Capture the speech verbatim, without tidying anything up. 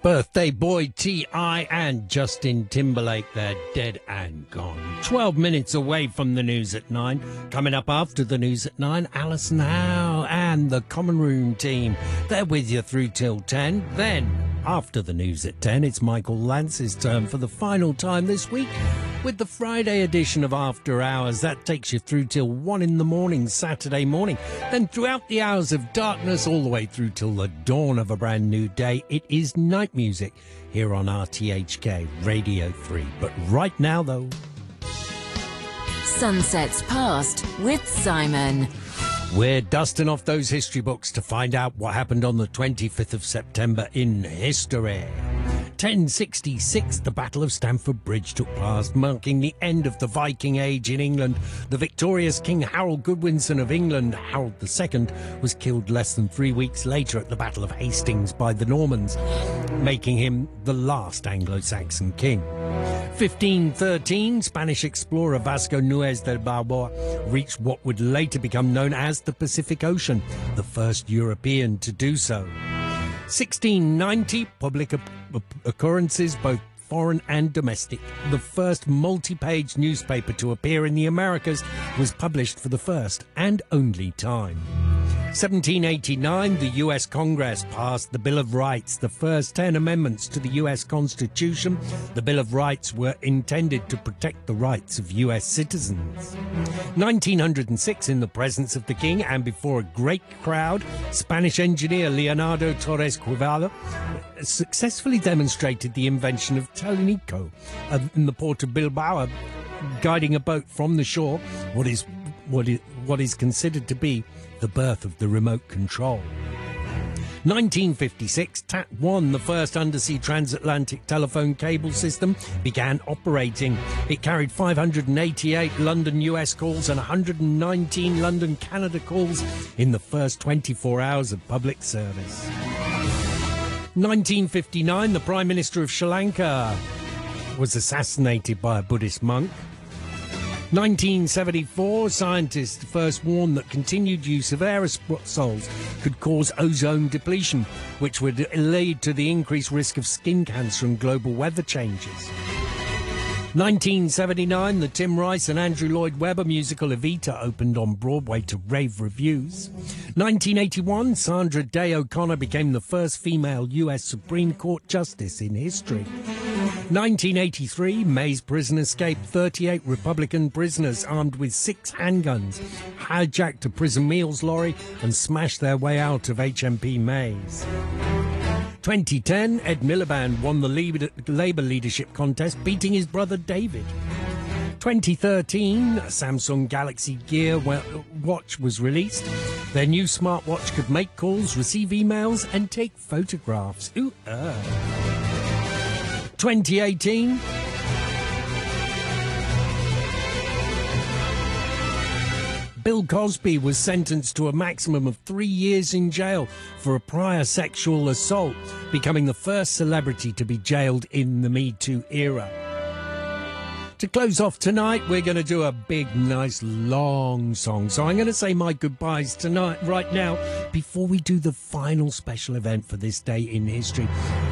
Birthday Boy T I and Justin Timberlake, they're dead and gone. twelve minutes away from the news at nine. Coming up after the news at nine, Alison Howe and the Common Room team. They're with you through till ten. Then, after the news at ten, it's Michael Lance's turn for the final time this week with the Friday edition of After Hours. That takes you through till one in the morning, Saturday morning. Then throughout the hours of darkness, all the way through till the dawn of a brand new day, it is night music here on R T H K Radio three. But right now, though... Sunsets Past with Simon. We're dusting off those history books to find out what happened on the twenty-fifth of September in history. ten sixty-six, the Battle of Stamford Bridge took place, marking the end of the Viking Age in England. The victorious King Harold Godwinson of England, Harold the Second, was killed less than three weeks later at the Battle of Hastings by the Normans, making him the last Anglo-Saxon king. fifteen thirteen, Spanish explorer Vasco Núñez de Balboa reached what would later become known as the Pacific Ocean, the first European to do so. sixteen ninety, public occurrences, both foreign and domestic. The first multi-page newspaper to appear in the Americas was published for the first and only time. seventeen eighty-nine, the U S Congress passed the Bill of Rights, the first ten amendments to the U S Constitution. The Bill of Rights were intended to protect the rights of U S citizens. nineteen oh six, in the presence of the King and before a great crowd, Spanish engineer Leonardo Torres Cuevana successfully demonstrated the invention of Telenico uh, in the port of Bilbao, guiding a boat from the shore, what is, what is, what is considered to be the birth of the remote control. nineteen fifty-six, T A T one, the first undersea transatlantic telephone cable system, began operating. It carried five hundred eighty-eight London U S calls and one hundred nineteen London Canada calls in the first twenty-four hours of public service. nineteen fifty-nine, the Prime Minister of Sri Lanka was assassinated by a Buddhist monk. nineteen seventy-four, scientists first warned that continued use of aerosols could cause ozone depletion, which would lead to the increased risk of skin cancer and global weather changes. nineteen seventy-nine, the Tim Rice and Andrew Lloyd Webber musical Evita opened on Broadway to rave reviews. nineteen eighty-one, Sandra Day O'Connor became the first female U S Supreme Court Justice in history. nineteen eighty-three, Mays prison escape. thirty-eight Republican prisoners armed with six handguns hijacked a prison meals lorry and smashed their way out of H M P Mays. twenty ten, Ed Miliband won the Labour leadership contest, beating his brother David. twenty thirteen, a Samsung Galaxy Gear watch was released. Their new smartwatch could make calls, receive emails, and take photographs. Ooh, uh. twenty eighteen... Bill Cosby was sentenced to a maximum of three years in jail for a prior sexual assault, becoming the first celebrity to be jailed in the Me Too era. To close off tonight, we're going to do a big, nice, long song. So I'm going to say my goodbyes tonight, right now, before we do the final special event for this day in history.